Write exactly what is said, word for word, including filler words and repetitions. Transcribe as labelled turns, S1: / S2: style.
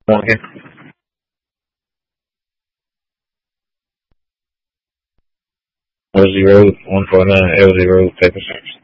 S1: One again. L Z Road, one four nine L Z Road, paper six.